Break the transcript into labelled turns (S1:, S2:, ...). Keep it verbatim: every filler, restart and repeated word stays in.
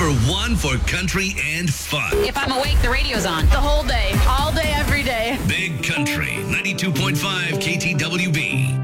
S1: number one for country and fun.
S2: If I'm awake, the radio's on.
S3: The whole day, all day, every day.
S1: Big Country, ninety-two point five K T W B.